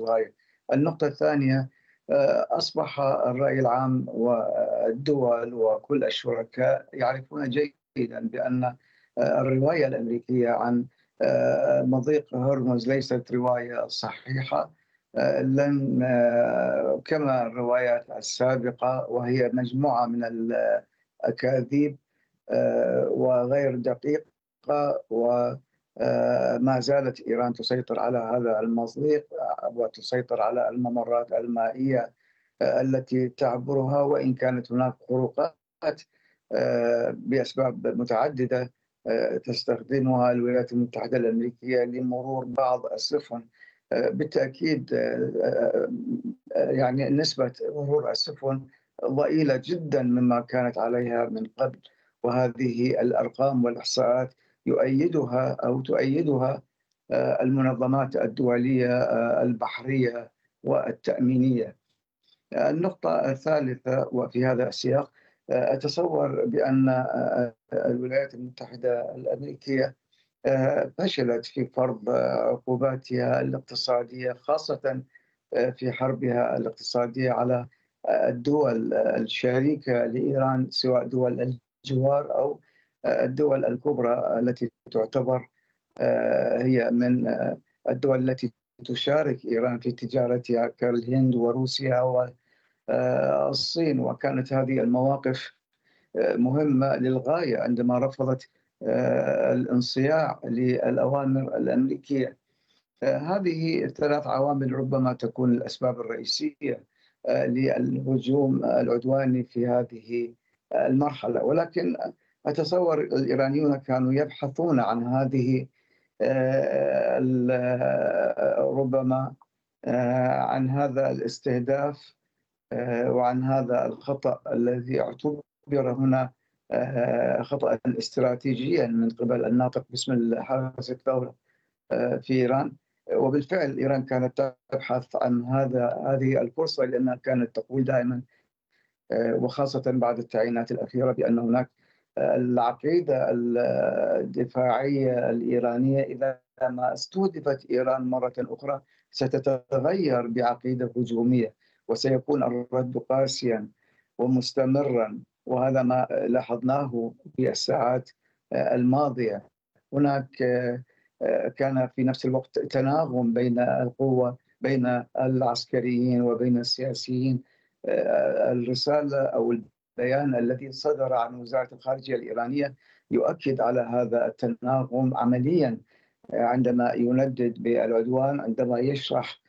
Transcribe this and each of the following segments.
للغاية. النقطة الثانية، أصبح الرأي العام والدول وكل الشركاء يعرفون جيدا بأن الرواية الأمريكية عن مضيق هرمز ليست رواية صحيحة، لن كما الروايات السابقة، وهي مجموعة من الأكاذيب وغير دقيقة. وما زالت إيران تسيطر على هذا المضيق وتسيطر على الممرات المائية التي تعبرها، وإن كانت هناك خروقات بأسباب متعددة تستخدمها الولايات المتحدة الأمريكية لمرور بعض السفن. بالتأكيد يعني نسبة مرور السفن ضئيلة جدا مما كانت عليها من قبل، وهذه الأرقام والإحصاءات يؤيدها أو تؤيدها المنظمات الدولية البحرية والتأمينية. النقطة الثالثة وفي هذا السياق، أتصور بأن الولايات المتحدة الأمريكية فشلت في فرض عقوباتها الاقتصادية، خاصة في حربها الاقتصادية على الدول الشريكة لإيران، سواء دول الجوار أو الدول الكبرى التي تعتبر هي من الدول التي تشارك إيران في تجارتها كالهند وروسيا والصين. وكانت هذه المواقف مهمة للغاية عندما رفضت الانصياع للأوامر الأمريكية. هذه الثلاث عوامل ربما تكون الأسباب الرئيسية للهجوم العدواني في هذه المرحلة، ولكن أتصور الإيرانيون كانوا يبحثون عن هذه ربما عن هذا الاستهداف وعن هذا الخطأ الذي اعتبر هنا خطأ استراتيجيا من قبل الناطق باسم حرس الثورة في إيران. وبالفعل إيران كانت تبحث عن هذه الفرصة، لأنها كانت تقول دائما وخاصة بعد التعيينات الأخيرة بأن هناك العقيدة الدفاعية الإيرانية إذا ما استهدفت إيران مرة أخرى ستتغير بعقيدة هجومية، وسيكون الرد قاسيا ومستمرا، وهذا ما لاحظناه في الساعات الماضية. هناك كان في نفس الوقت تناغم بين القوة، بين العسكريين وبين السياسيين. الرسالة أو البيان الذي صدر عن وزارة الخارجية الإيرانية يؤكد على هذا التناغم عمليا، عندما يندد بالعدوان، عندما يشرح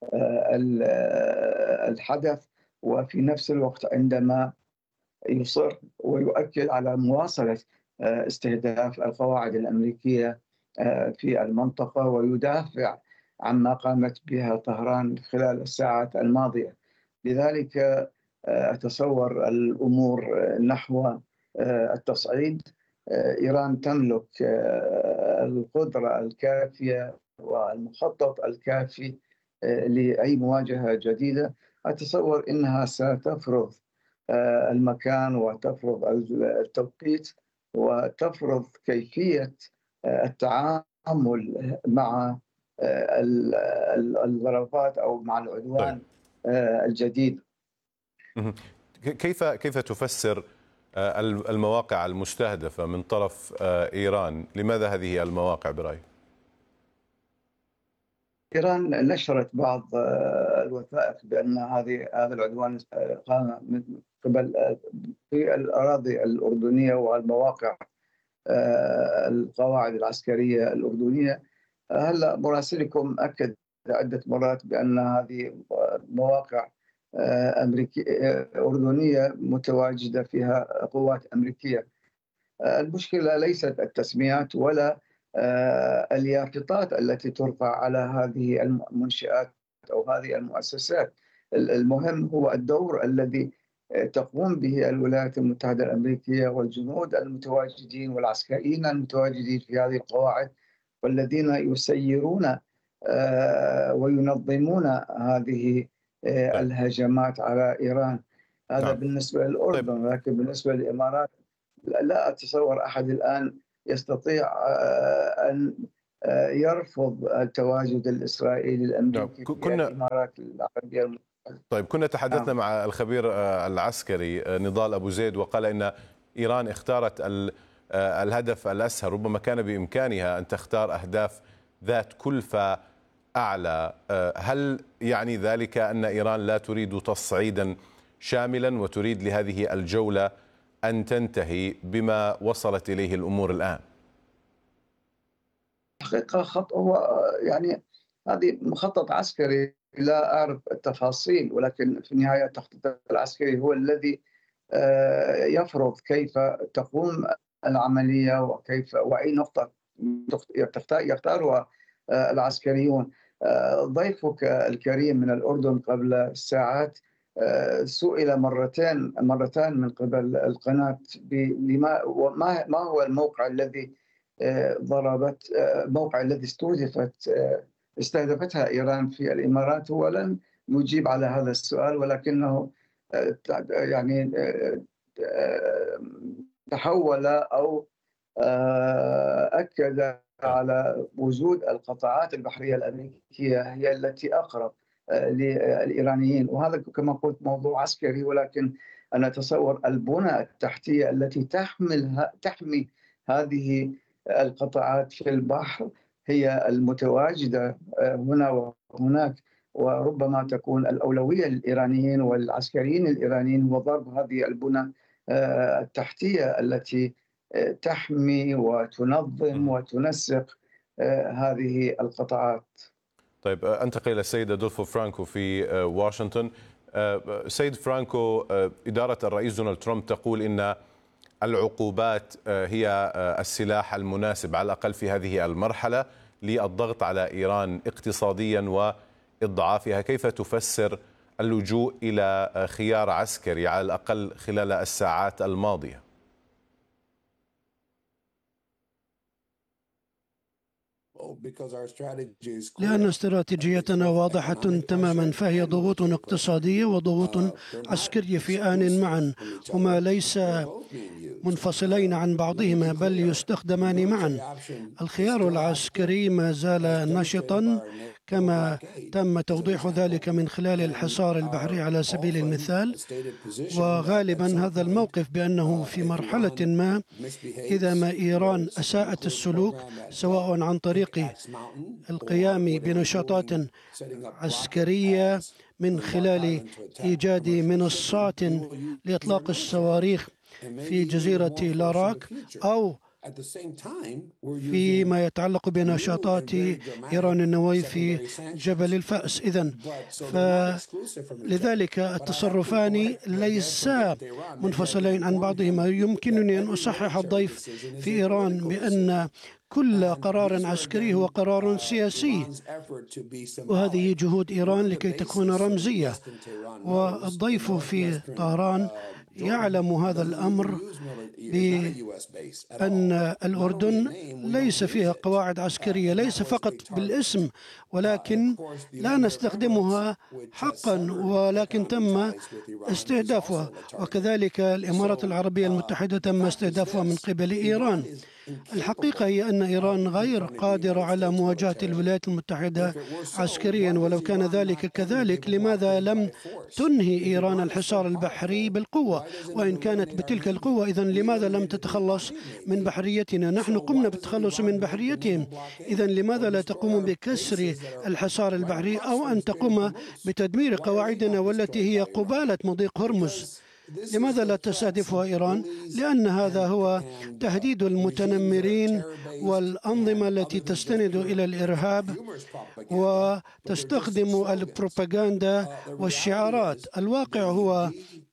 الحدث، وفي نفس الوقت عندما يصر ويؤكد على مواصلة استهداف القواعد الأمريكية في المنطقة، ويدافع عما قامت بها طهران خلال الساعات الماضية. لذلك أتصور الأمور نحو التصعيد. إيران تملك القدرة الكافية والمخطط الكافي لأي مواجهة جديدة. أتصور أنها ستفرض المكان وتفرض التوقيت وتفرض كيفية التعامل مع الضربات أو مع طيب. العدوان الجديد. كيف تفسر المواقع المستهدفة من طرف إيران؟ لماذا هذه المواقع برأيك؟ إيران نشرت بعض الوثائق بأن هذا العدوان قام من قبل في الأراضي الأردنية والمواقع القواعد العسكرية الأردنية. هلا مراسلكم أكد عدة مرات بأن هذه مواقع أمريكية أردنية متواجدة فيها قوات أمريكية. المشكلة ليست التسميات ولا اليافطات التي ترفع على هذه المنشآت أو هذه المؤسسات. المهم هو الدور الذي تقوم به الولايات المتحدة الأمريكية والجنود المتواجدين والعسكريين المتواجدين في هذه القواعد، والذين يسيرون وينظمون هذه الهجمات على إيران. هذا نعم. بالنسبة طيب. للأردن، لكن بالنسبة للإمارات لا أتصور أحد الآن يستطيع أن يرفض التواجد الإسرائيلي الأمريكي في الإمارات العربية المتحدة. طيب، كنا تحدثنا نعم. مع الخبير العسكري نضال أبو زيد، وقال إن إيران اختارت الهدف الأسهل، ربما كان بإمكانها أن تختار أهداف ذات كلفة أعلى. هل يعني ذلك أن إيران لا تريد تصعيدا شاملا وتريد لهذه الجولة أن تنتهي بما وصلت إليه الأمور الآن؟ حقيقة هو يعني هذه مخطط عسكري، لا أعرف التفاصيل، ولكن في النهاية التخطيط العسكري هو الذي يفرض كيف تقوم العملية وأي نقطة يختارها العسكريون. ضيفك الكريم من الأردن قبل ساعات سئل مرتان من قبل القناة ما هو الموقع الذي الموقع الذي استهدفتها إيران في الإمارات. هو لن يجيب على هذا السؤال، ولكنه يعني تحول أو أكد على وجود القطاعات البحرية الأمريكية هي التي أقرب للإيرانيين، وهذا كما قلت موضوع عسكري، ولكن أنا أتصور البنى التحتية التي تحمي هذه القطاعات في البحر هي المتواجدة هنا وهناك، وربما تكون الأولوية للإيرانيين والعسكريين الإيرانيين هو ضرب هذه البنى التحتية التي تحمي وتنظم وتنسق هذه القطاعات. طيب، أنتقل إلى السيد أدولفو فرانكو في واشنطن. سيد فرانكو، إدارة الرئيس دونالد ترامب تقول إن العقوبات هي السلاح المناسب على الأقل في هذه المرحلة للضغط على إيران اقتصاديا وإضعافها. كيف تفسر اللجوء إلى خيار عسكري على الأقل خلال الساعات الماضية؟ لأن استراتيجيتنا واضحة تماما، فهي ضغوط اقتصادية وضغوط عسكرية في آن معا، هما ليس منفصلين عن بعضهما بل يستخدمان معا. الخيار العسكري ما زال نشطا كما تم توضيح ذلك من خلال الحصار البحري على سبيل المثال، وغالبا هذا الموقف بأنه في مرحلة ما إذا ما إيران أساءت السلوك سواء عن طريق القيام بنشاطات عسكرية من خلال إيجاد منصات لإطلاق الصواريخ في جزيرة لاراك أو فيما يتعلق بنشاطات إيران النووي في جبل الفأس. لذلك التصرفان ليسا منفصلين عن بعضهما. يمكنني أن أصحح الضيف في إيران بأن كل قرار عسكري هو قرار سياسي، وهذه جهود إيران لكي تكون رمزية، والضيف في طهران يعلم هذا الأمر بأن الأردن ليس فيها قواعد عسكرية، ليس فقط بالاسم، ولكن لا نستخدمها حقا، ولكن تم استهدافها، وكذلك الإمارات العربية المتحدة تم استهدافها من قبل إيران. الحقيقة هي أن إيران غير قادرة على مواجهة الولايات المتحدة عسكريا، ولو كان ذلك كذلك لماذا لم تنهي إيران الحصار البحري بالقوة؟ وإن كانت بتلك القوة إذن لماذا لم تتخلص من بحريتنا؟ نحن قمنا بالتخلص من بحريتهم، إذن لماذا لا تقوم بكسر الحصار البحري أو أن تقوم بتدمير قواعدنا والتي هي قبالة مضيق هرمز؟ لماذا لا تستهدفها إيران؟ لأن هذا هو تهديد المتنمرين والأنظمة التي تستند إلى الإرهاب وتستخدم البروباغندا والشعارات. الواقع هو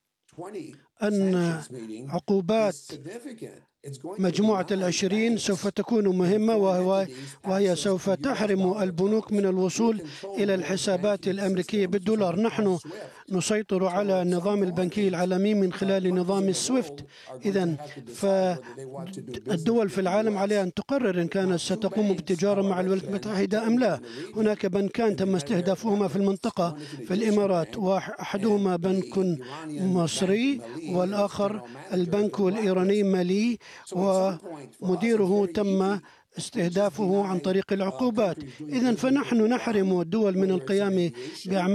أن عقوبات مجموعة ال20 سوف تكون مهمة، وهي سوف تحرم البنوك من الوصول إلى الحسابات الأمريكية بالدولار. نحن نسيطر على النظام البنكي العالمي من خلال نظام السويفت. إذن فالدول في العالم عليها أن تقرر إن كانت ستقوم بالتجارة مع الولايات المتحدة أم لا. هناك بنكان تم استهدافهما في المنطقة في الإمارات، وأحدهما بنك مصري والآخر البنك الإيراني مالي، ومديره تم استهدافه عن طريق العقوبات. إذن فنحن نحرم الدول من القيام بأعمال